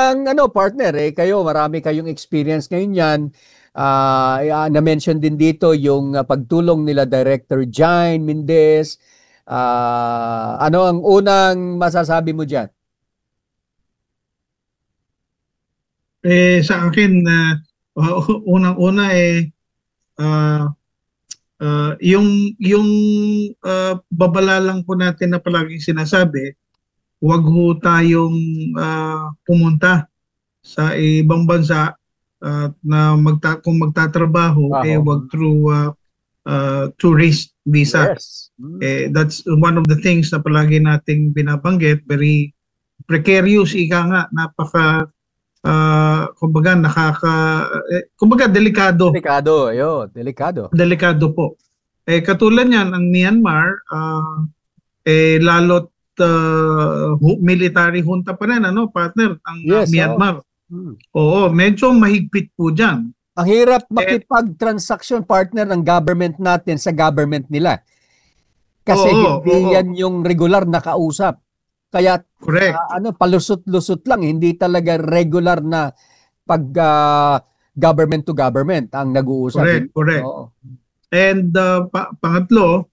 lang partner kayo marami kayong experience ngayon yan. Na-mention din dito yung pagtulong nila Director Jain Mendez. Ano ang unang masasabi mo diyan? Sa akin, unang-una uh, yung babala lang po natin na palaging sinasabi, huwag ho tayong pumunta sa ibang bansa na kung magtatrabaho wag through tourist visa. Yes. That's one of the things na palagi nating binabanggit, very precarious, ika nga, napaka kumbaga delikado. Delikado po. Katulad niyan ang Myanmar, lalo't military junta pa rin, partner, ang Myanmar. Oo, medyo mahigpit po diyan. Ang hirap makipag-transaction, partner, ng government natin sa government nila. Kasi hindi yan yung regular na kausap. Kaya palusot-lusot lang, hindi talaga regular na pag government to government ang nag-uusap. Correct. And pangatlo,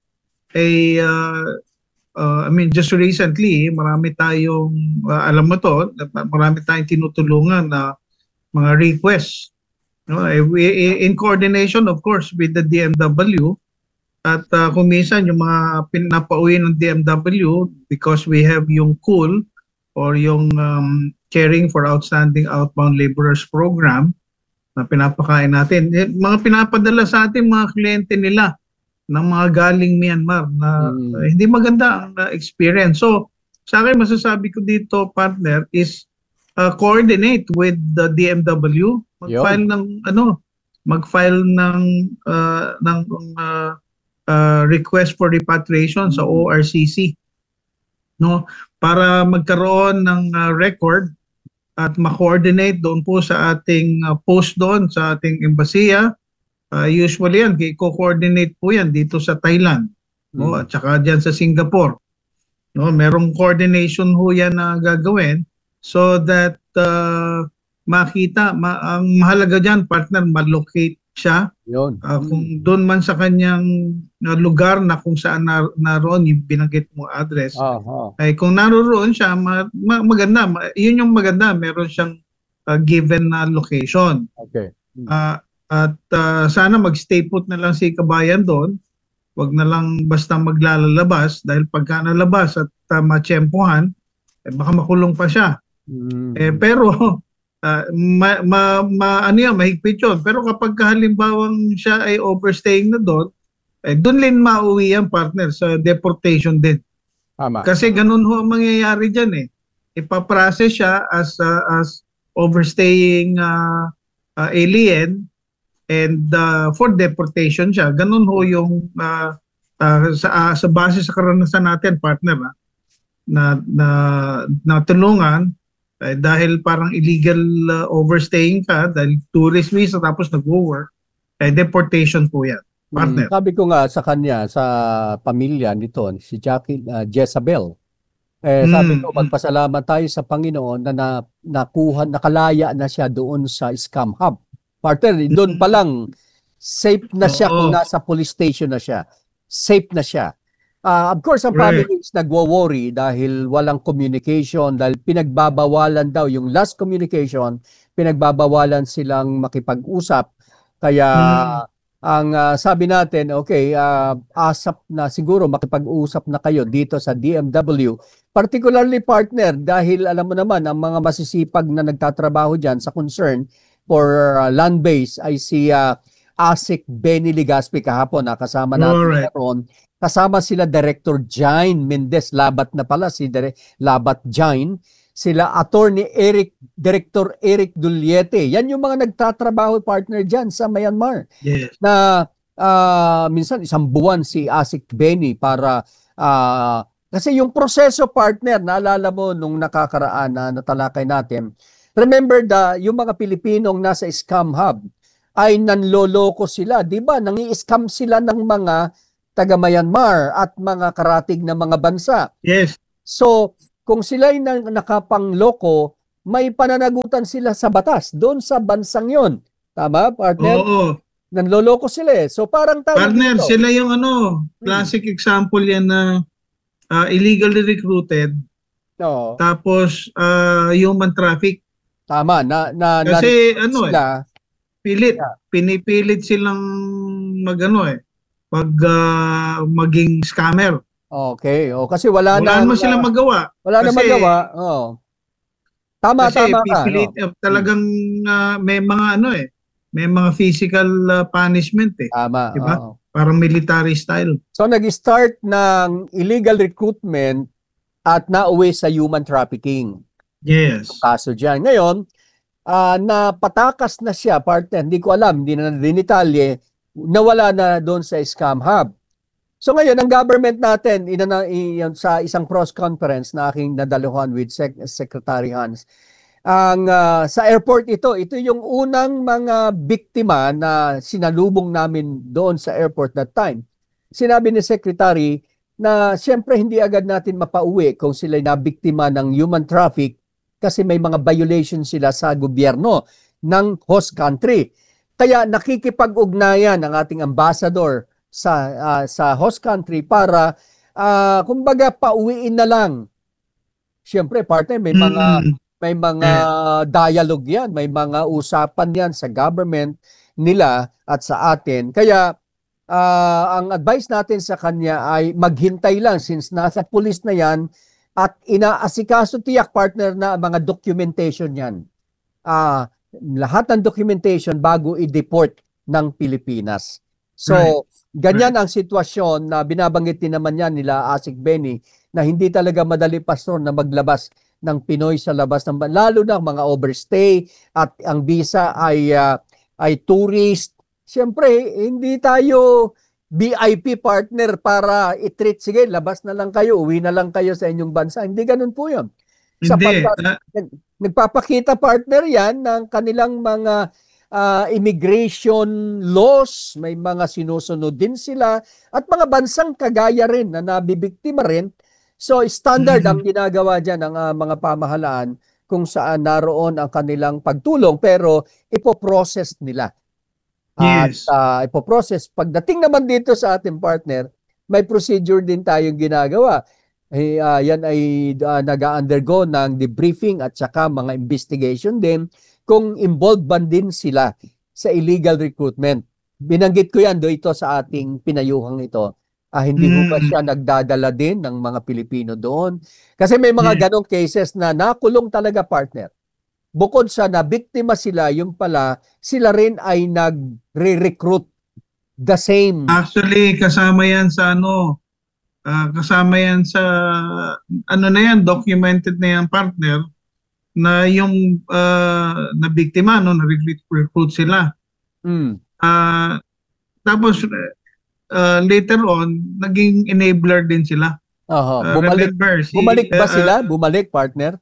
I mean, just recently, marami tayong, alam mo to, marami tayong tinutulungan na mga requests. In coordination, of course, with the DMW. At kung minsan yung mga pinapauwi ng DMW, because we have yung COOL or yung Caring for Outstanding Outbound Laborers Program na pinapakain natin. Mga pinapadala sa atin, mga kliyente nila ng mga galing Myanmar na hindi maganda ang experience. So, sa akin masasabi ko dito, partner, is coordinate with the DMW, mag-file ng request for repatriation sa ORCC, para magkaroon ng record at ma-coordinate doon po sa ating post doon sa ating embasiya. Usually yan, i-coordinate po yan dito sa Thailand, at saka dyan sa Singapore. Merong coordination ho yan na gagawin so that makita, ang mahalaga dyan, partner, ma-locate siya. Kung doon man sa kanyang lugar na kung saan naroon yung binanggit mo address, ay kung naroon siya, maganda. Yun yung maganda, meron siyang given na location. At sana mag-stay put na lang si kabayan doon. Wag na lang basta maglalabas, dahil pagka nalabas at matsyempohan, baka makulong pa siya. Pero mahigpit yun. Pero kapag halimbawang siya ay overstaying na doon, doon din mauwi yan, partner, sa deportation din. Kasi ganun ho ang mangyayari dyan ipaprocess siya as overstaying alien, and for deportation siya. Ganun ho yung sa base sa karanasan natin, partner, na tulungan, dahil parang illegal overstaying ka, dahil tourist visa tapos nag-work, deportation po yan, partner. Sabi ko nga sa kanya, sa pamilya nito, si Jezabel, sabi ko, magpasalamat tayo sa Panginoon na nakalaya na siya doon sa scam hub. Partner, doon pa lang, safe na siya kung nasa police station na siya. Safe na siya. Of course, ang family is nagwo-worry dahil walang communication, dahil pinagbabawalan daw yung last communication, pinagbabawalan silang makipag-usap. Kaya ang sabi natin, asap na siguro makipag-usap na kayo dito sa DMW. Particularly, partner, dahil alam mo naman, ang mga masisipag na nagtatrabaho dyan sa concern for land base ay si Asik Benny Ligaspi kahapon. Nakasama natin naroon. Kasama sila Director Jain Mendez, labat na pala si Labat Jain, sila Attorney Director Eric Duliete. Yan yung mga nagtatrabaho, partner, dyan sa Myanmar. Na minsan isang buwan si Asik Benny para kasi yung proseso, partner, naalala mo nung nakakaraan na natalakay natin. Remember, yung mga Pilipinong nasa scam hub ay nanloloko sila, di ba? Nangi-scam sila ng mga taga Myanmar at mga karatig na mga bansa. Yes. So, kung sila ay nakapangloko, may pananagutan sila sa batas doon sa bansang yon. Tama, partner? Oo. Nanloloko sila eh. So parang tawag Partner, dito. sila yung classic example yan na illegally recruited, No, tapos human traffic. tama Kasi sila. Yeah. pinipilit silang maging scammer. Okay. O kasi wala Wala naman silang magawa. wala na Kasi magawa. Oh. Tama ka, no. talagang may mga physical punishment eh, Tama. 'di ba? Oo. Parang military style. So nag-start ng illegal recruitment at nauwi sa human trafficking. Yes. Kaso diyan. Ngayon, napatakas na siya, partner. Hindi ko alam, hindi na dinitalye, nawala na doon sa scam hub. So ngayon, ang government natin, sa isang press conference na aking nadaluhan with Secretary Hans, sa airport ito yung unang mga biktima na sinalubong namin doon sa airport that time. Sinabi ni Secretary na siyempre hindi agad natin mapauwi kung sila nabiktima ng human traffic kasi may mga violations sila sa gobyerno ng host country. Kaya nakikipag-ugnayan ang ating ambassador sa host country para kumbaga pauwiin na lang. Siyempre, partner, may mga dialogue yan, may mga usapan yan sa government nila at sa atin. Kaya ang advice natin sa kanya ay maghintay lang since nasa pulis na yan at inaasikaso tiyak, partner, na mga documentation yan. Lahat ng documentation bago i-deport ng Pilipinas. So, ganyan ang sitwasyon na binabanggit din naman yan nila Asik Benny na hindi talaga madali, pastor, na maglabas ng Pinoy sa labas ng lalo na mga overstay at ang visa ay tourist. Siyempre, hindi tayo VIP, partner, para i-treat, sige, labas na lang kayo, uwi na lang kayo sa inyong bansa. Hindi ganun po yun. Nagpapakita, partner, yan ng kanilang mga immigration laws, may mga sinusunod din sila at mga bansang kagaya rin na nabibiktima rin. So standard ang ginagawa dyan ng mga pamahalaan kung saan naroon ang kanilang pagtulong pero ipoprocess nila. Yes. At ipoprocess. Pagdating naman dito sa ating partner, may procedure din tayong ginagawa. Yan ay nag-undergo ng debriefing at saka mga investigation din kung involved ba din sila sa illegal recruitment. Binanggit ko yan ito sa ating pinayuhang ito. Hindi ko ba siya nagdadala din ng mga Pilipino doon? Kasi may mga ganong cases na nakulong talaga, partner. Bukod sa nabiktima sila, yung pala, sila rin ay nagre-recruit the same. Actually, kasama yan sa na yan, documented na yan, partner, na yung nabiktima, na-recruit sila. Tapos, later on, naging enabler din sila. Bumalik ba sila? Bumalik, partner?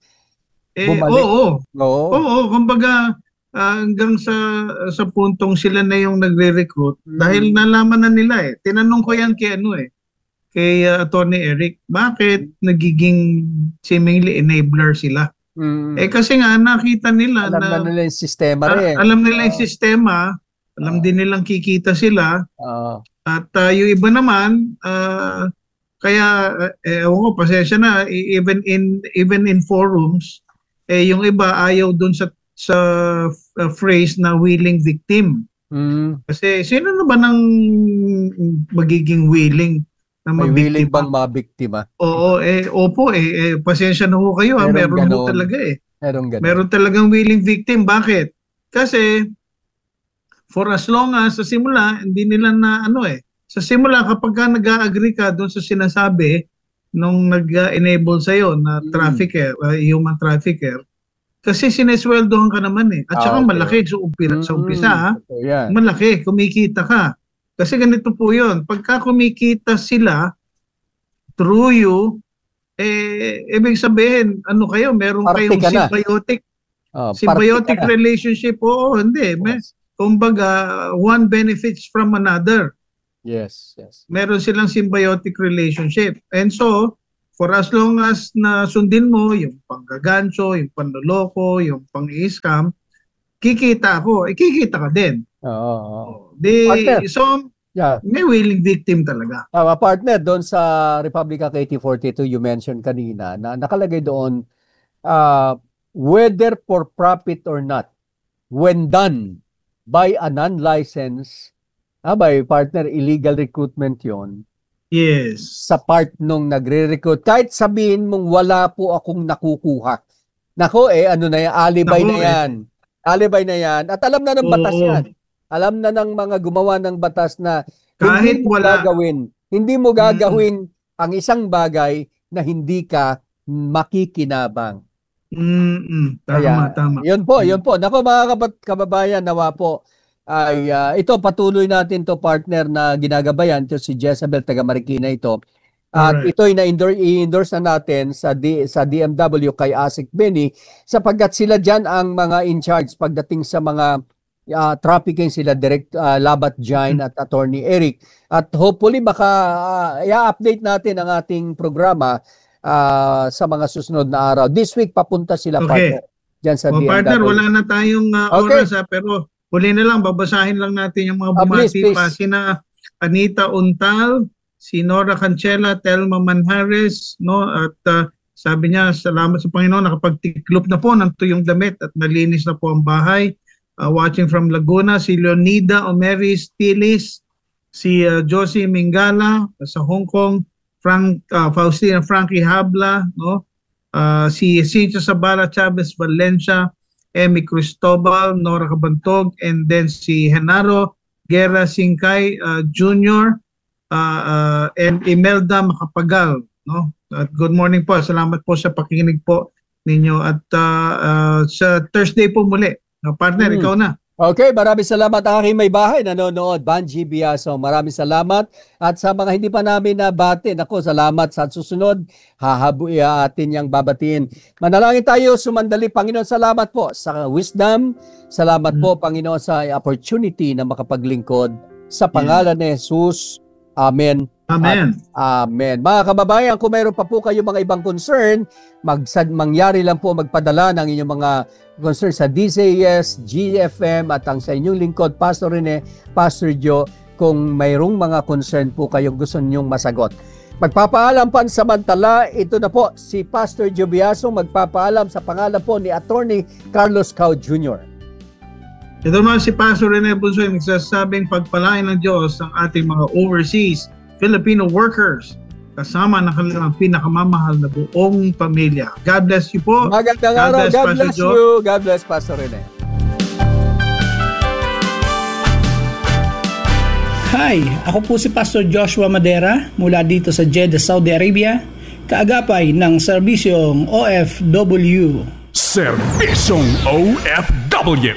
Oo, kumbaga hanggang sa puntong sila na yung nagre-recruit dahil nalaman na nila eh. Tinanong ko yan kay Attorney Eric, bakit nagiging seemingly enabler sila? Kasi nga nakita nila alam nila yung sistema rin. Alam nila yung sistema, alam din nilang kikita sila. At yung iba naman, kaya pasensya na, even in forums, yung iba ayaw dun sa phrase na willing victim. Kasi sino na ba nang magiging willing na mabiktima? May willing bang mabiktima? Oo, opo, pasensya na ho kayo. Meron ho talaga Meron talagang willing victim. Bakit? Kasi for as long as sa simula, hindi nila na sa simula kapag ka nag-agree ka doon sa sinasabi nung nag-enable sa'yo na trafficker, human trafficker, kasi sinesweldohan ka naman At saka malaki sa umpisa, malaki, kumikita ka. Kasi ganito po yun, pagka kumikita sila through you, ibig sabihin, meron kayong symbiotic relationship. Oo, hindi. Kumbaga, one benefits from another. Yes. Meron silang symbiotic relationship. And so, for as long as na sundin mo yung panggaganso, yung panloloko, yung pang-i-scam, kikita ako, kikita ka din. Oo. Di, so, Yeah. may willing victim talaga. Partner, doon sa Republica KT-42, you mentioned kanina, na nakalagay doon, whether for profit or not, when done by a non-licensed, by partner, illegal recruitment yon. Yes. Sa part nung nagre-recruit, kahit sabihin mong wala po akong nakukuha. Nako ano na yan, alibay na yan. Alibay na yan. At alam na ng batas yan. Alam na ng mga gumawa ng batas na kahit wala gagawin. Hindi mo gagawin ang isang bagay na hindi ka makikinabang. Tama. Yun po. Nako mga kababayan, nawa po ay ito patuloy natin to partner na ginagabayan to si Jezabel taga Marikina ito. At ito'y i-endorse na natin sa DMW kay Asik Benny sapagkat sila dyan ang mga in charge pagdating sa mga trafficking, sila Direct Labat Jain at Attorney Eric. At hopefully baka i-update natin ang ating programa sa mga susunod na araw. This week papunta sila partner dyan sa DMW. Partner, wala na tayong oras pero huli na lang, babasahin lang natin yung mga bumati pa. Sina Anita Untal, si Nora Cancela, Telma Manhares, no? At sabi niya, salamat sa Panginoon, nakapagtiklop na po ng tuyong damit at nalinis na po ang bahay. Watching from Laguna, si Leonida Omeris Tilis, si Josie Mingala sa Hong Kong, Faustina Frankie Habla, no? Si Cynthia Sabala Chavez Valencia, Emmy Cristobal, Nora Cabantog, and then si Henaro Guerra Singkay Jr. And Imelda Macapagal, no? At good morning po. Salamat po sa pakikinig po ninyo at sa Thursday po muli. Partner, ikaw na. Okay, maraming salamat ang aking may bahay nanonood, Banji Biaso. Maraming salamat. At sa mga hindi pa namin nabati, salamat sa susunod. Atin yang babatiin. Manalangin tayo, sumandali. Panginoon, salamat po sa wisdom. Salamat po, Panginoon, sa opportunity na makapaglingkod. Sa pangalan ni Jesus. Amen. Amen. Amen. Mga kababayan, kung mayroon pa po kayo mga ibang concern, mangyari lang po magpadala ng inyong mga concern sa DZS, GFM at ang sa inyong lingkod, Pastor Rene, Pastor Joe, kung mayroong mga concern po kayong gusto ninyong masagot. Magpapaalam pansamantala, ito na po si Pastor Joe Biaso, magpapaalam sa pangalan po ni Attorney Carlos Cao Jr. Ito naman si Pastor Rene Bunsoy, nagsasabing pagpalain ng Diyos ang ating mga overseas Filipino workers kasama ng kanilang pinakamamahal na buong pamilya. God bless you po. Magandang araw. God bless you. God bless Pastor Rene. Hi, ako po si Pastor Joshua Madera mula dito sa Jeddah, Saudi Arabia, kaagapay ng serbisyong OFW. Serbisyong OFW.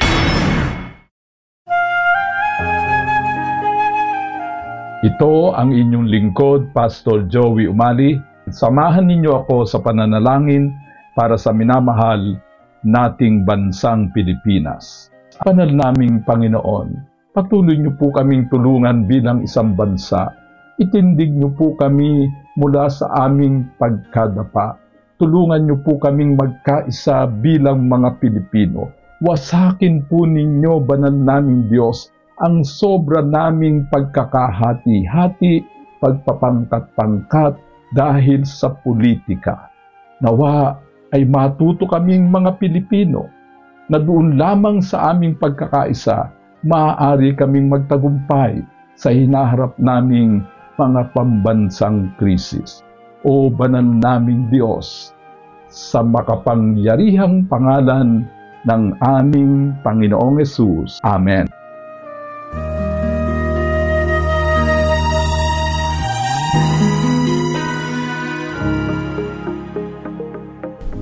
Ito ang inyong lingkod, Pastor Joey Umali. Samahan ninyo ako sa pananalangin para sa minamahal nating bansang Pilipinas. Banal naming Panginoon, patuloy niyo po kaming tulungan bilang isang bansa. Itindig niyo po kami mula sa aming pagkadapa. Tulungan niyo po kaming magkaisa bilang mga Pilipino. Wasakin po ninyo, banal naming Diyos, ang sobra naming pagkakahati-hati, pagpapangkat-pangkat dahil sa politika. Nawa ay matuto kaming mga Pilipino na doon lamang sa aming pagkakaisa, maaari kaming magtagumpay sa hinaharap naming mga pambansang krisis. O banal naming Diyos, sa makapangyarihang pangalan ng aming Panginoong Hesus. Amen.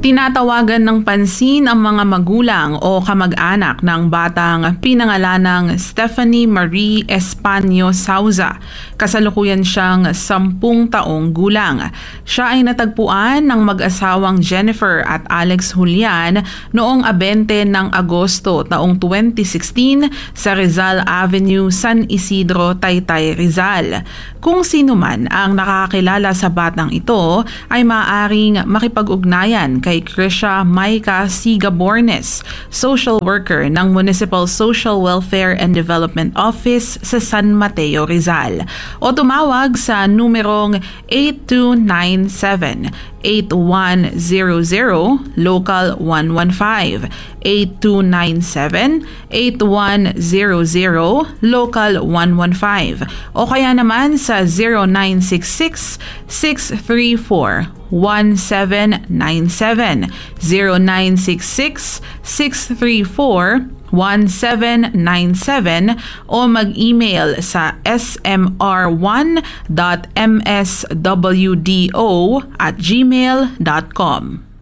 Tinatawagan ng pansin ang mga magulang o kamag-anak ng batang pinangalanang Stephanie Marie Espanyo Sauza. Kasalukuyan siyang 10 taong gulang. Siya ay natagpuan ng mag-asawang Jennifer at Alex Julian noong 20 ng Agosto taong 2016 sa Rizal Avenue, San Isidro, Taytay, Rizal. Kung sino man ang nakakakilala sa batang ito ay maaaring makipag-ugnayan kay Krisha Maika Sigabornes, social worker ng Municipal Social Welfare and Development Office sa San Mateo, Rizal. O tumawag sa numerong 8297-8100 Local 115, 8297-8100 Local 115 o kaya naman sa 0966-634-1797, 0966-634-1797 o mag-email sa smr1.mswdo@gmail.com.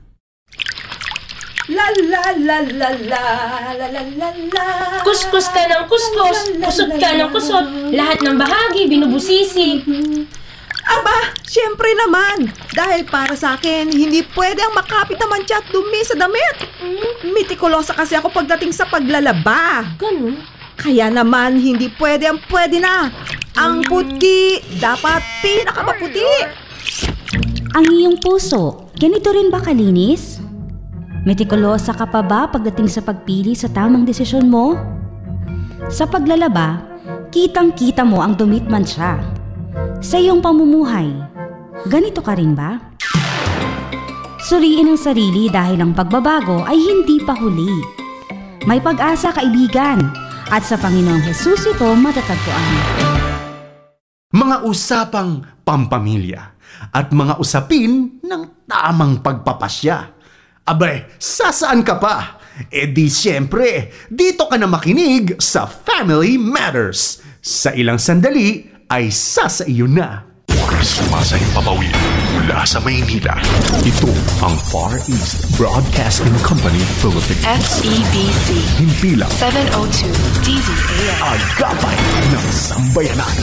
La la la la la la la la la. Kuskus ka ng kuskus, kusot ka ng kusot, lahat ng bahagi binubusisi. Aba, syempre naman. Dahil para sa akin, hindi pwede ang makapit na mancha at dumi sa damit. Mitikulosa kasi ako pagdating sa paglalaba. Ganun? Kaya naman, hindi pwede ang pwede na. Ang puti, dapat pinakamaputi. Ang iyong puso, ganito rin ba kalinis? Metikulosa ka pa ba pagdating sa pagpili sa tamang desisyon mo? Sa paglalaba, kitang-kita mo ang dumit mancha. Sa iyong pamumuhay, ganito ka rin ba? Suriin ang sarili dahil ang pagbabago ay hindi pa huli. May pag-asa, kaibigan, at sa Panginoong Hesus ito matatagpuan. Mga usapang pampamilya at mga usapin ng tamang pagpapasya. Abay, sasaan ka pa? E di siyempre, dito ka na makinig sa Family Matters. Sa ilang sandali ay sasaiyo na. Sumasayang papawid mula sa Maynila. Ito ang Far East Broadcasting Company Philippines. FEBC. Himpilang 702 DZAS. Agapay ng Sambayanan.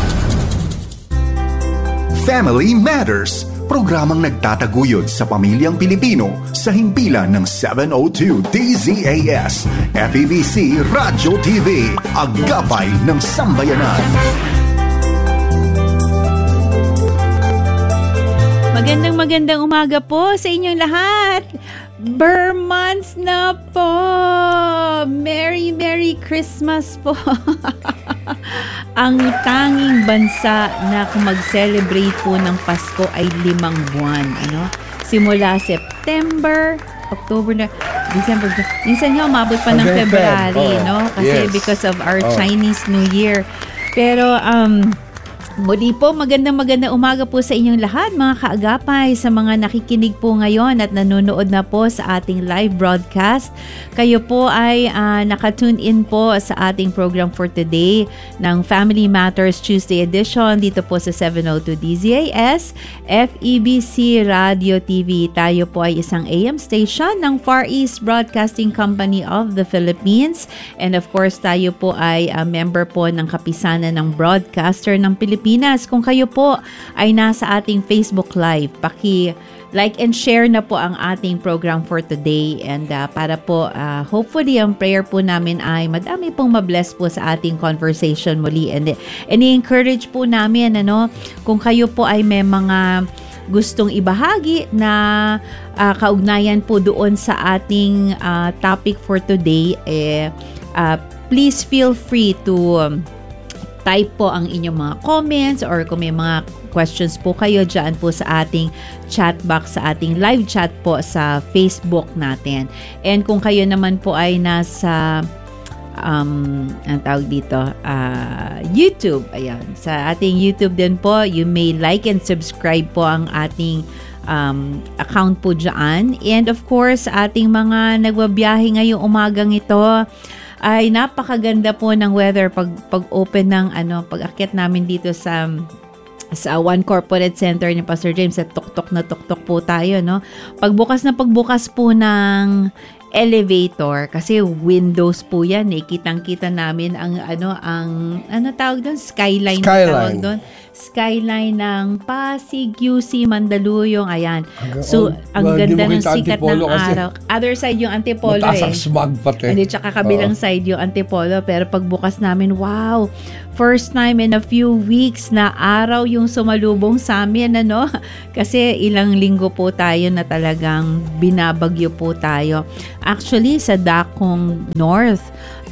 Family Matters, programang nagtataguyod sa pamilyang Pilipino sa himpilan ng 702 DZAS, FEBC Radyo TV, Agapay ng Sambayanan. Magandang umaga po sa inyong lahat. Months na po. Merry Christmas po. Ang tanging bansa na mag-celebrate po ng Pasko ay 5 buwan. Simula September, October, December. Minsan nga umabot pa ng February, Kasi because of our Chinese New Year. Pero muli po, magandang umaga po sa inyong lahat, mga kaagapay, sa mga nakikinig po ngayon at nanonood na po sa ating live broadcast. Kayo po ay nakatune in po sa ating program for today ng Family Matters Tuesday edition dito po sa 702 DZAS, FEBC Radio TV. Tayo po ay isang AM station ng Far East Broadcasting Company of the Philippines. And of course, tayo po ay member po ng kapisanan ng broadcaster ng Pilipinas. Kung kayo po ay nasa ating Facebook Live, paki-like and share na po ang ating program for today. And para po, hopefully, ang prayer po namin ay madami pong mabless po sa ating conversation muli. And i-encourage po namin, kung kayo po ay may mga gustong ibahagi na kaugnayan po doon sa ating topic for today, please feel free to type po ang inyong mga comments or kung may mga questions po kayo dyan po sa ating chat box, sa ating live chat po sa Facebook natin. And kung kayo naman po ay nasa ang tawag dito, YouTube, ayan, sa ating YouTube din po, you may like and subscribe po ang ating account po dyan. And of course, ating mga nagbabiyahe ngayong umagang ito, ay napakaganda po ng weather pag open ng pag-akyat namin dito sa sa One Corporate Center ni Pastor James at tuktok na tuktok po tayo, no? Pagbukas po ng elevator, kasi windows po yan eh. Kitang-kita namin ang tawag doon? Skyline. Tawag doon. Skyline ng Pasig, QC, Mandaluyong, ayan. So, ang ganda ng sikat ng araw. Other side yung Antipolo mataas ang smog pati. Hindi, tsaka kabilang side yung Antipolo. Pero pagbukas namin, wow! First time in a few weeks na araw yung sumalubong sa amin, ano? Kasi ilang linggo po tayo na talagang binabagyo po tayo. Actually, sa Dakong North,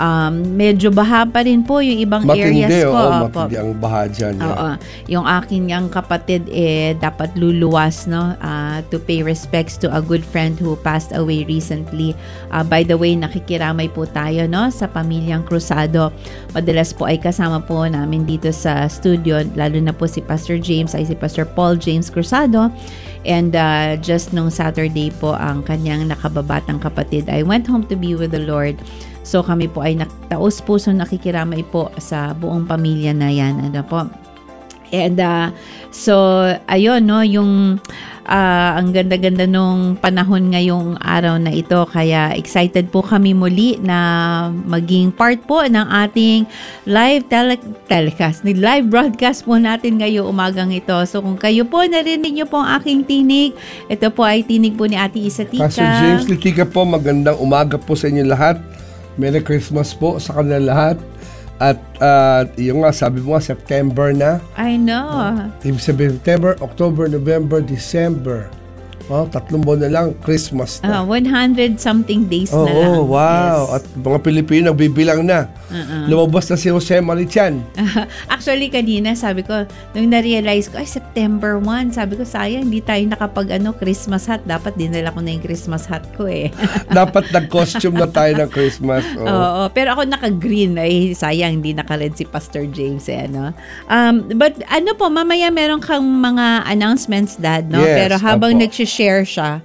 medyo baha pa rin po yung ibang areas ko. Matindi ang baha dyan. Oo. Yung aking kapatid dapat luluwas, no? To pay respects to a good friend who passed away recently. By the way, nakikiramay po tayo, no? Sa pamilyang Cruzado. Madalas po ay kasama po namin dito sa studio, lalo na po si Pastor James, ay si Pastor Paul James Cruzado. And just nung Saturday po, ang kanyang nakababatang kapatid ay went home to be with the Lord. So kami po ay taos-puso nakikiramay po sa buong pamilya na yan. Ano po? And so ayun, no, yung ang ganda-ganda nung panahon ngayong araw na ito, kaya excited po kami muli na maging part po ng ating live telecast, live broadcast po natin ngayong umagang ito. So kung kayo po narinig niyo po ang aking tinig, ito po ay tinig po ni Ate Isatika. Pastor James Litika po, magandang umaga po sa inyo lahat. Merry Christmas po sa kanila lahat. At yung nga, sabi mo nga, September na. I know. September, October, November, December. 3 buwan na lang, Christmas na. 100 something days na lang. Oh, wow. Yes. At mga Pilipino, bibilang na. Lumabas na si Jose Marichan. Actually, kanina, sabi ko, nung na-realize ko, ay, September 1, sabi ko, sayang, hindi tayo nakapag Christmas hat. Dapat dinala ko na yung Christmas hat ko eh. Dapat nag-costume na tayo ng Christmas. Oo, pero ako naka-green. Ay, sayang, hindi naka-red si Pastor James eh, no? But ano po, mamaya meron kang mga announcements, Dad, no? Yes, pero habang share siya.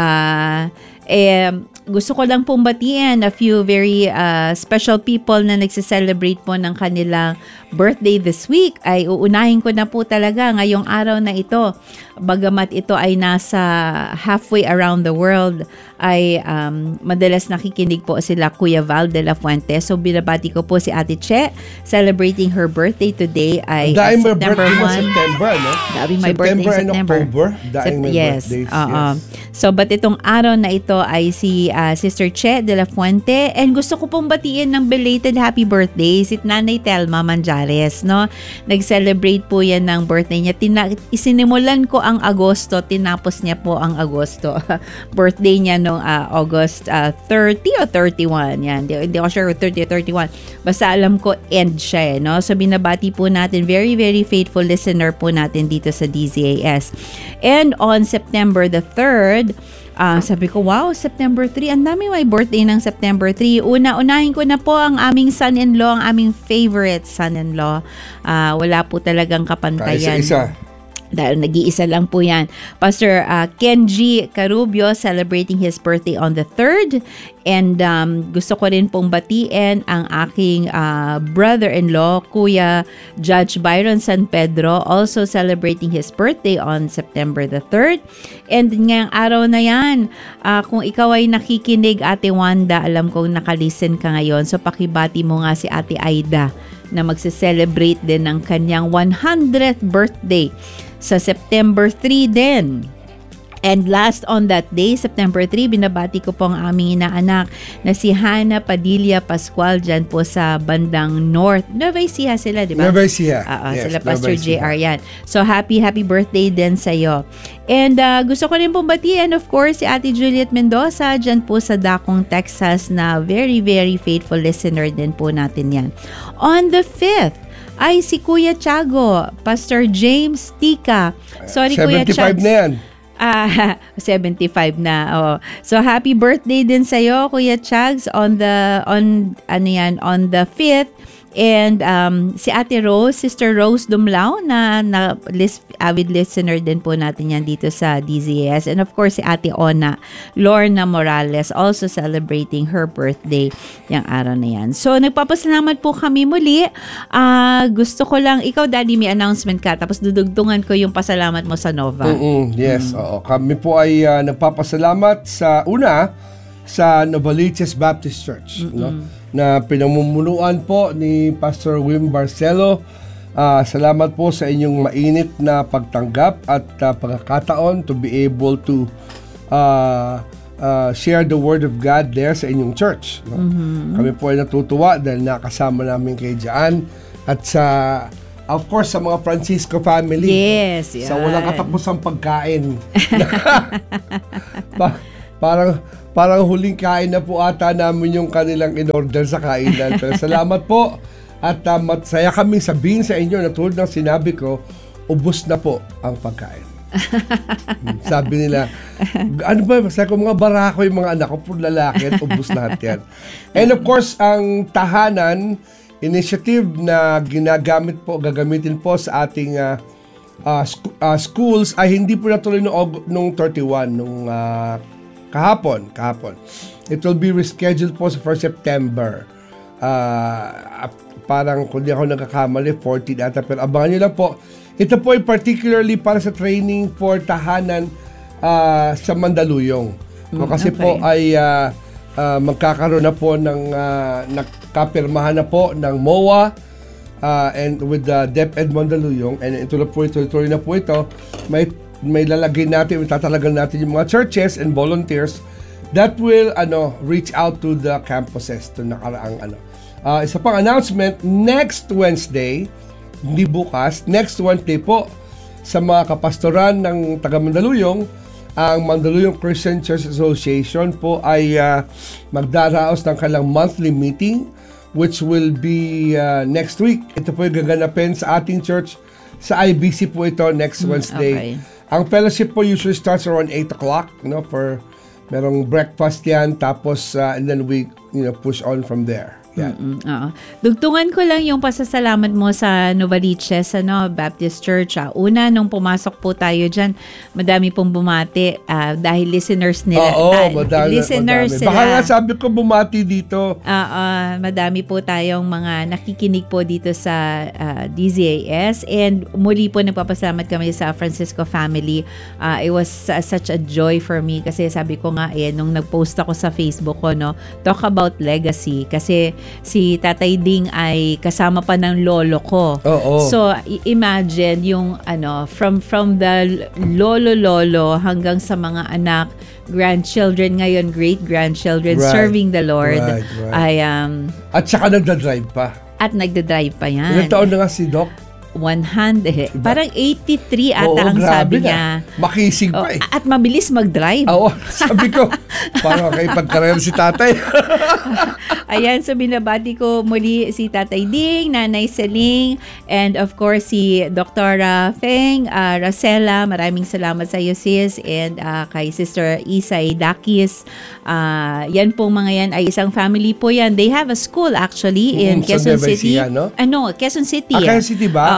Gusto ko lang pong batiin a few very special people na nagse-celebrate po ng kanilang birthday this week. Ay uunahin ko na po talaga ngayong araw na ito. Bagamat ito ay nasa halfway around the world, ay madalas nakikinig po sila Kuya Val de la Fuente. So binabati ko po si Ate Che, celebrating her birthday today ay September 1. September, no? Dabi my birthday in September. October. Yes. Birthdays, yes. So but itong araw na ito ay si Sister Che de la Fuente, and gusto ko pong batiin ng belated happy birthday si Nanay Telma Manjares, no? Nag-celebrate po yan ng birthday niya. Isinimulan ko ang Agosto, tinapos niya po ang Agosto. Birthday niya nung August 30 o 31. Yan. Hindi ko sure 30 o 31. Basta alam ko end siya, no? So binabati po natin, very very faithful listener po natin dito sa DZAS. And on September the 3rd, sabi ko, wow, September 3. Ang dami may birthday ng September 3. Unahin ko na po ang aming son-in-law, ang aming favorite son-in-law. Wala po talagang kapantayan. Isa-isa. Dahil nag-iisa lang po yan. Pastor Kenji Carubio celebrating his birthday on the 3rd. And gusto ko rin pong batiin ang aking brother-in-law, Kuya Judge Byron San Pedro, also celebrating his birthday on September the 3rd. And ngayong araw na yan, kung ikaw ay nakikinig, Ate Wanda, alam kong nakalisten ka ngayon. So pakibati mo nga si Ate Aida na magse-celebrate din ng kanyang 100th birthday sa September 3 din. And last on that day, September 3, binabati ko po ang aming inaanak na si Hannah Padilla Pascual dyan po sa bandang North. Nueva Ecija sila, di ba? Nueva Ecija. Yes, sila Pastor JR yan. So happy birthday din sa'yo. And gusto ko rin pong batiin, of course, si Ate Juliet Mendoza dyan po sa Dakong, Texas, na very, very faithful listener din po natin yan. On the 5th, ay si Kuya Tiago, Pastor James Tika. Sorry, Kuya Tiago. 75 na yan. 75 na. Oh. So happy birthday din sa iyo, Kuya Chags, on the 5th. And si Ate Rose, Sister Rose Dumlao, na avid listener din po natin yan dito sa DZAS. And of course, si Ate Ona, Lorna Morales, also celebrating her birthday yung araw na yan. So, nagpapasalamat po kami muli. Gusto ko lang, ikaw Daddy, may announcement ka, tapos dudugtungan ko yung pasalamat mo sa Nova. Yes, oo. Kami po ay nagpapasalamat sa Novaliches Baptist Church, no? Na pinamumunuan po ni Pastor Wim Barcelo. Salamat po sa inyong mainit na pagtanggap at pagkakataon to be able to share the Word of God there sa inyong church. No? Kami po ay natutuwa dahil nakasama namin kayo dyan. At of course, sa mga Francisco family. Yes, yan. Sa walang katapusang pagkain. Parang huling kain na po ata namin yung kanilang in-order sa kainan. Pero salamat po. At masaya kaming sabihin sa inyo na tulad ng sinabi ko, ubos na po ang pagkain. Sabi nila, ano ba, masaya ko mga barako yung mga anak ko, puro lalaki at ubos lahat yan. And of course, ang tahanan initiative na gagamitin po sa ating schools ay hindi po natuloy nung 31, nung kahapon. It will be rescheduled po sa 1st September. Parang kung di ako nagkakamali, 14 ata. Pero abangan nyo lang po. Ito po ay particularly para sa training for tahanan sa Mandaluyong. Kasi po ay magkakaroon na po ng nakapirmahan na po ng MOA and with the DepEd Mandaluyong. And ituloy na po ito. May lalagay natin, tatalagan natin yung mga churches and volunteers that will reach out to the campuses to nakaraang isa pang announcement, next Wednesday, hindi bukas, next Wednesday po sa mga kapastoran ng taga Mandaluyong, ang Mandaluyong Christian Church Association po ay magdaraos ng kanilang monthly meeting which will be next week. Ito po yung gaganapin sa ating church sa IBC po ito next Wednesday. Okay. Ang fellowship po usually starts around 8 o'clock, merong breakfast yan, tapos and then we push on from there. Yeah. Dugtungan ko lang yung pasasalamat mo sa Novaliches Baptist Church. Una, nung pumasok po tayo dyan, madami pong bumati dahil listeners nila. Madami. Sila. Baka nga sabi ko bumati dito. Madami po tayong mga nakikinig po dito sa DZAS, and muli po nagpapasalamat kami sa Francisco family. It was such a joy for me kasi sabi ko nga nung nag-post ako sa Facebook ko, talk about legacy, kasi si Tatay Ding ay kasama pa ng lolo ko. So imagine yung from the lolo hanggang sa mga anak, grandchildren ngayon, great-grandchildren, serving the Lord. Right. At saka nagdadrive pa. At nagdadrive pa yan. Ilang taon na nga si Doc? 100. Parang 83 ata ang sabi niya. Makisig pa eh. At mabilis mag-drive. Sabi ko, parang kayo pagkarera si tatay. Ayan, so binabati ko muli si Tatay Ding, Nanay Seling, and of course si Dr. Feng Racela. Maraming salamat sa iyo, sis, and kay Sister Isay Dakis. Yan po mga yan ay isang family po yan. They have a school actually in Quezon City. Quezon City. Quezon City ba?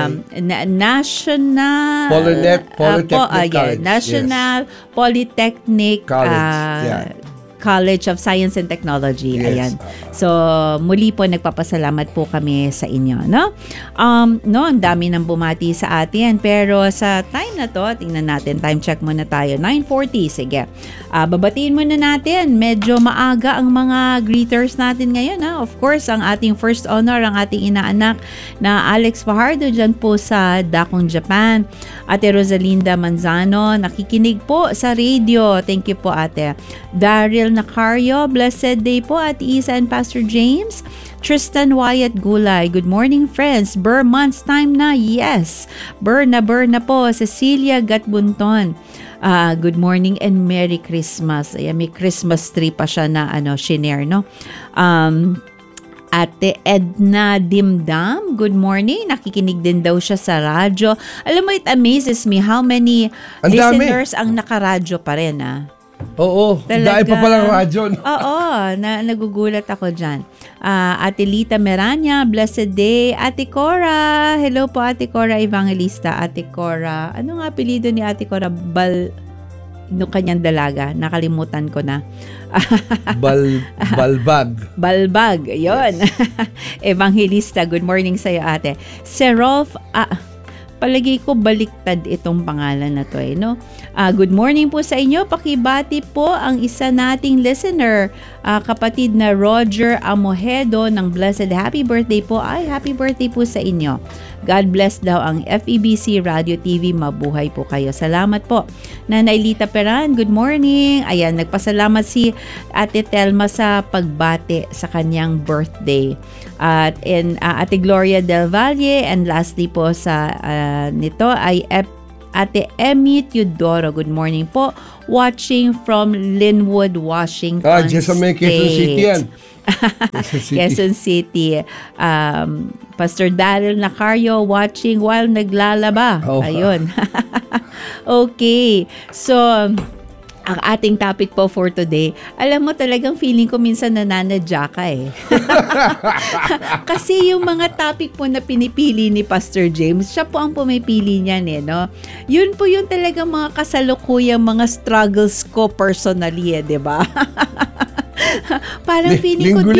National Polytechnic College. National Polytechnic College of Science and Technology. Yes. Ayan. So, muli po nagpapasalamat po kami sa inyo, ang dami nang bumati sa atin, pero sa time na to, tingnan natin, time check muna tayo, 9:40, sige. Babatiin muna natin, medyo maaga ang mga greeters natin ngayon, Of course, ang ating first honor, ang ating inaanak na Alex Fajardo dyan po sa Dakong, Japan. Ate Rosalinda Manzano, nakikinig po sa radio. Thank you po, ate. Daryl Nacario, blessed day po at Isa and Pastor James. Tristan Wyatt Gulay, good morning friends. Burr month's time na, yes. Burr na po. Cecilia Gatbunton, good morning and Merry Christmas. Ayan, may Christmas tree pa siya na shinare, Ate Edna Dimdam, good morning. Nakikinig din daw siya sa radyo. Alam mo, it amazes me how many listeners ang nakaradyo pa rin, Oo, dahil pa palang radyo. Oo, nagugulat ako dyan. Ate Lita Meranya, blessed day. Ate Cora, hello po Ate Cora Evangelista. Ate Cora, ano nga apelido ni Ate Cora? No kanyang dalaga, nakalimutan ko na. Balbag. Balbag, yun. Yes. Evangelista, good morning sa'yo ate. Serolf, palagi ko baliktad itong pangalan na to no? Good morning po sa inyo. Pakibati po ang isa nating listener, kapatid na Roger Amohedo ng Blessed. Happy birthday po. Happy birthday po sa inyo. God bless daw ang FEBC Radio TV. Mabuhay po kayo. Salamat po. Nanay Lita Peran, good morning. Ayan, nagpasalamat si Ate Telma sa pagbati sa kanyang birthday. At Ate Gloria Del Valle, and lastly po sa nito ay Ate Emmy Teodoro. Good morning po. Watching from Linwood, Washington State. Quezon City yan. Quezon City. Pastor Daryl Nacario watching while naglalaba. Ayun. Okay. So, ang ating topic po for today, alam mo talagang feeling ko minsan nananadya ka Kasi yung mga topic po na pinipili ni Pastor James, siya po ang pumipili niyan no? Yun po yung talagang mga kasalukuyang mga struggles ko personally di ba? Parang feeling ko,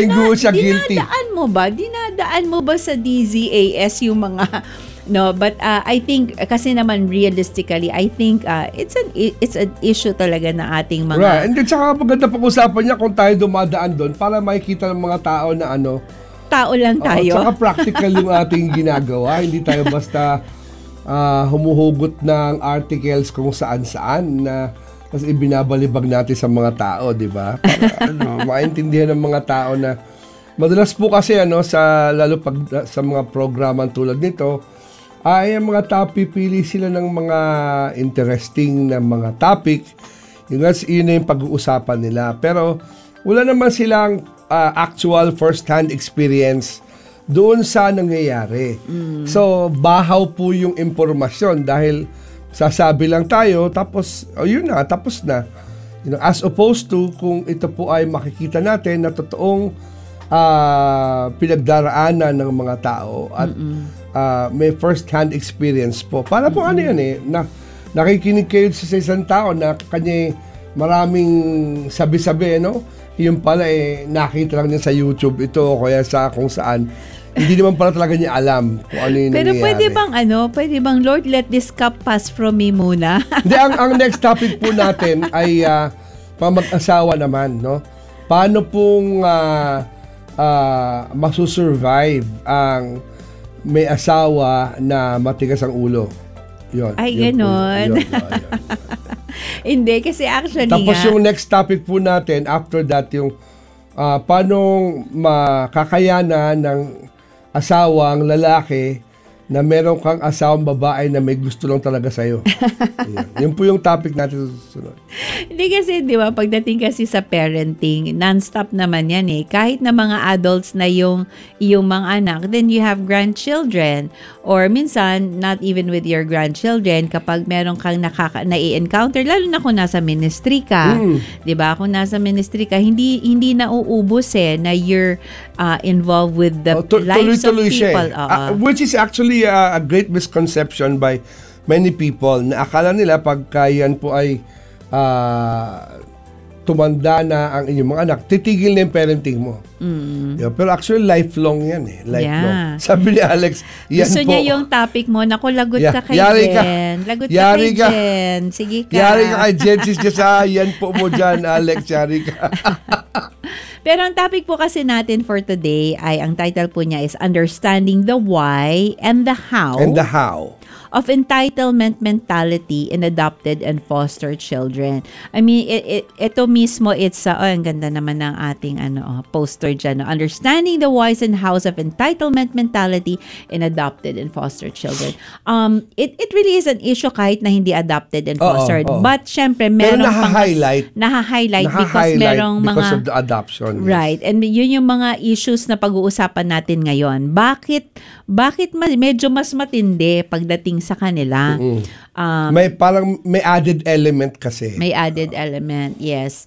dinadaan mo ba sa DZAS yung mga no, but I think kasi naman realistically, I think it's an issue talaga na ating mga right. And saka maganda pag-usapan niya kung tayo dumadaan doon para makikita ng mga tao na tao lang tayo. Saka practical yung ating ginagawa. Hindi tayo basta humuhugot ng articles kung saan-saan na kasi ibinabalibag natin sa mga tao, di ba? Para maintindihan ng mga tao na madalas po kasi lalo pag sa mga programa tulad nito, ay ang mga tao pipili sila ng mga interesting na mga topic. Yun na yung pag-uusapan nila. Pero wala naman silang actual first-hand experience doon sa nangyayari. So, bahaw po yung impormasyon dahil sasabi lang tayo tapos, yun na, tapos na. As opposed to kung ito po ay makikita natin na totoong pinagdaraanan ng mga tao at may first-hand experience po. Para po nakikinig kayo sa isang tao na kanya maraming sabi-sabi, yung pala nakita lang niya sa YouTube ito o kaya sa kung saan. Hindi naman pala talaga niya alam kung ano yung Pero nangyayari. pwede bang Lord, let this cup pass from me muna? Hindi, ang next topic po natin ay mag-asawa naman, Paano pong masusurvive ang may asawa na matigas ang ulo. Yun. Ay, ganon. Hindi, kasi actually tapos yung next topic po natin, after that, yung paano makakayanan ng asawang lalaki na meron kang asawang babae na may gusto lang talaga sa'yo. Yun po yung topic natin susunod. Hindi kasi, di ba, pagdating kasi sa parenting, non-stop naman yan Kahit na mga adults na yung mga anak, then you have grandchildren. Or minsan, not even with your grandchildren, kapag meron kang nai-encounter, lalo na kung nasa ministry ka, di ba? Kung nasa ministry ka, hindi nauubos na you're involved with the lives of people. Which is actually a great misconception by many people na akala nila pagka yan po ay tumanda na ang inyong mga anak, titigil na yung parenting mo. Pero actually, lifelong yan lifelong. Yeah. Sabi ni Alex, yan gusto po. niya yung topic mo, naku, lagot ka kay Jen. Lagot ka kay Jen. Sige ka. Yari ka kay Jen, yan po mo dyan, Alex, yari ka. Pero ang topic po kasi natin for today ay, ang title po niya is Understanding the Why and the How. Of entitlement mentality in adopted and foster children. I mean, ito mismo, it's, ang ganda naman ng ating poster dyan. Understanding the whys and hows of entitlement mentality in adopted and foster children. It really is an issue kahit na hindi adopted and fostered. But syempre, meron naha-highlight because merong because mga of the adoption. Yes. Right. And yun yung mga issues na pag-uusapan natin ngayon. Bakit medyo mas matindi pagdating sa kanila? May added element kasi. May added element, yes.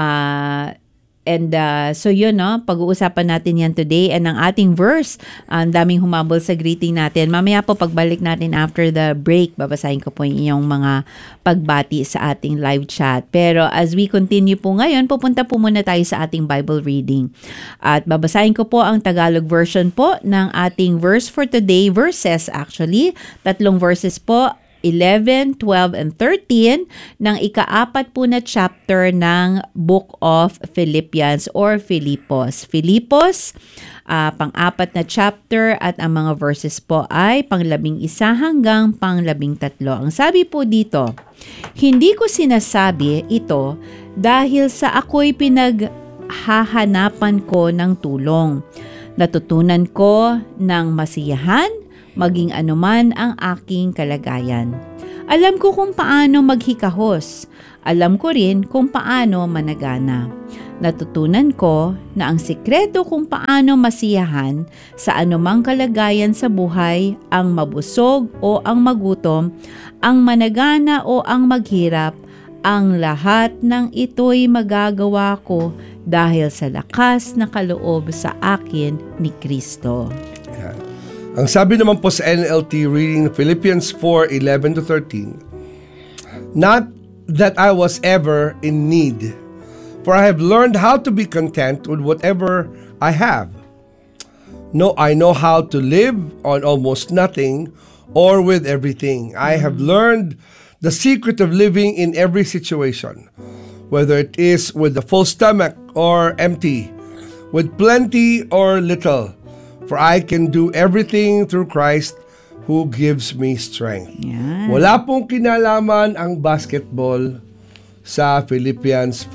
So yun, no? Pag-uusapan natin yan today. And ang ating verse, ang daming humabol sa greeting natin. Mamaya po, pagbalik natin after the break, babasahin ko po yung mga pagbati sa ating live chat. Pero as we continue po ngayon, pupunta po muna tayo sa ating Bible reading. At babasahin ko po ang Tagalog version po ng ating verse for today. Verses actually. 3 verses po. 11, 12, and 13 ng ika-4 po na chapter ng Book of Philippians or Filipos. Filipos, pang-4 na chapter at ang mga verses po ay pang-11 hanggang pang-13. Ang sabi po dito, hindi ko sinasabi ito dahil sa ako'y pinaghahanapan ko ng tulong. Natutunan ko ng masiyahan maging anuman ang aking kalagayan. Alam ko kung paano maghikahos. Alam ko rin kung paano managana. Natutunan ko na ang sikreto kung paano masiyahan sa anumang kalagayan sa buhay, ang mabusog o ang magutom, ang managana o ang maghirap, ang lahat ng ito'y magagawa ko dahil sa lakas na kaloob sa akin ni Kristo. Ang sabi naman po sa NLT reading Philippians 4:11-13, not that I was ever in need, for I have learned how to be content with whatever I have. No, I know how to live on almost nothing or with everything. I have learned the secret of living in every situation, whether it is with a full stomach or empty, with plenty or little. For I can do everything through Christ who gives me strength. Yan. Wala pong kinalaman ang basketball sa Philippians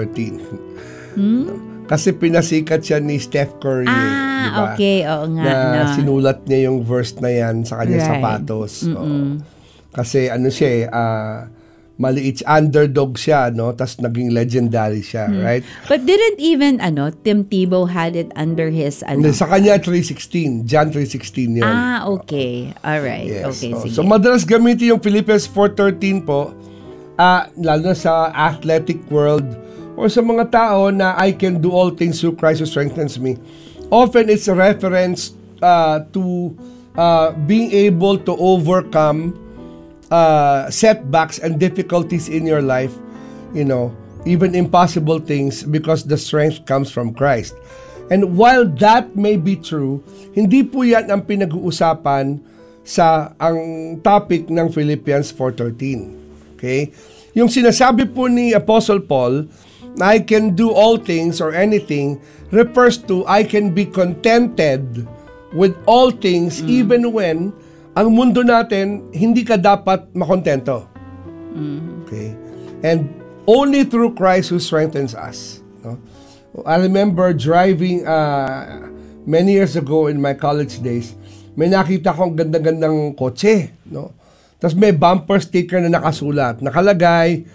4:13. Kasi pinasikat siya ni Steph Curry. Diba? Okay. Oo nga. Na sinulat niya yung verse na yan sa kanyang sapatos. Kasi ano siya maliit, underdog siya, no? Tas naging legendary siya, right? But didn't even, Tim Tebow had it under his, Sa kanya, 3:16. John 3:16 yun. Okay. Alright. Yes. Okay, sige. So, madalas gamitin yung Philippians 4:13 po, lalo na sa athletic world, or sa mga tao na I can do all things through Christ who strengthens me. Often, it's a reference to being able to overcome setbacks and difficulties in your life, even impossible things, because the strength comes from Christ. And while that may be true, hindi po yan ang pinag-uusapan sa ang topic ng Philippians 4:13. Okay? Yung sinasabi po ni Apostle Paul, I can do all things or anything, refers to I can be contented with all things even when ang mundo natin, hindi ka dapat makontento. Okay? And only through Christ who strengthens us. No? I remember driving many years ago in my college days, may nakita akong ganda-gandang kotse. No? Tapos may bumper sticker na nakasulat. Nakalagay,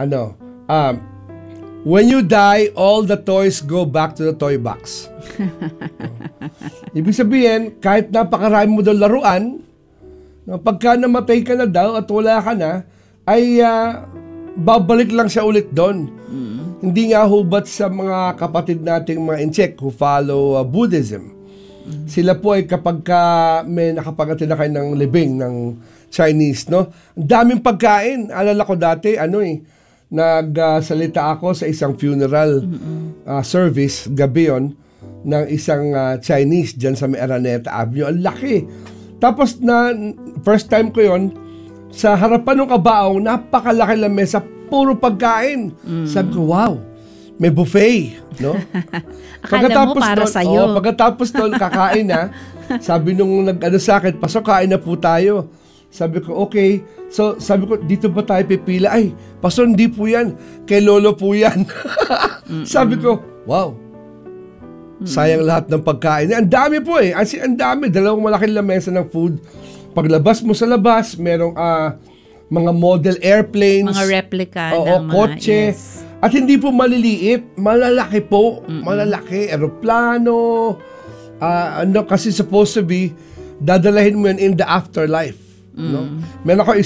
when you die, all the toys go back to the toy box. Ibig sabihin, kahit napakarami mo daw laruan, pagka namatay ka na daw at wala ka na, ay babalik lang siya ulit doon. Hindi nga hubat sa mga kapatid nating mga Incheck who follow Buddhism. Sila po ay kapag may nakapagatin na kayo ng libing ng Chinese, no? Ang daming pagkain. Alala ko dati, nagsalita ako sa isang funeral service, gabi yun, ng isang Chinese dyan sa may Araneta Avenue. Ang laki. Tapos first time ko yon, sa harapan ng kabaong, napakalaki lang mesa, puro pagkain. Sabi ko, wow, may buffet, no? Akala mo para sa'yo. Pagkatapos doon, kakain na. Sabi nung sa akin, pasok, kain na po tayo. Sabi ko, okay. So, sabi ko, dito ba tayo pipila? Ay, pasok, hindi po yan. Kay Lolo po yan. Sabi ko, wow. Sayang lahat ng pagkain. Ang dami po eh. Ang dami. 2 malaking lamesa ng food. Paglabas mo sa labas, merong mga model airplanes. Mga replica ng mga kotse. Yes. At hindi po maliliit, malalaki po, malalaki, eroplano, kasi supposed to be, dadalahin mo yan in the afterlife. No? Meron ako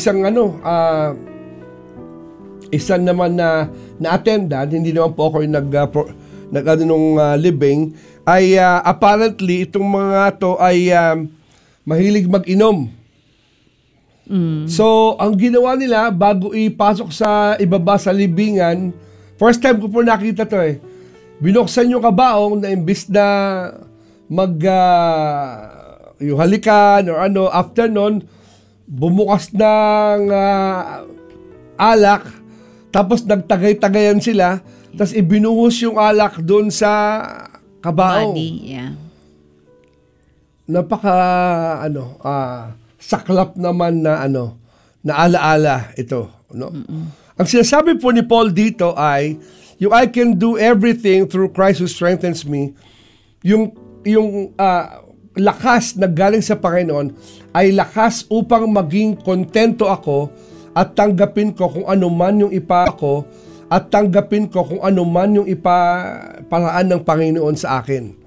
isang naman na attendant, hindi naman po ako yung living, ay apparently itong mga to ay mahilig mag-inom. So, ang ginawa nila bago ipasok sa ibaba sa libingan, first time ko po nakita to binuksan yung kabaong na imbis na yung halikan or after nun, bumukas ng alak, tapos nagtagay-tagayan sila, tapos ibinuhos yung alak doon sa kabaong. Body, yeah. Napaka saklap naman na na alaala ito, no? Ang sinasabi po ni Paul dito ay yung I can do everything through Christ who strengthens me. Yung lakas na galing sa Panginoon ay lakas upang maging kontento ako at tanggapin ko kung ano man yung paraan ng Panginoon sa akin.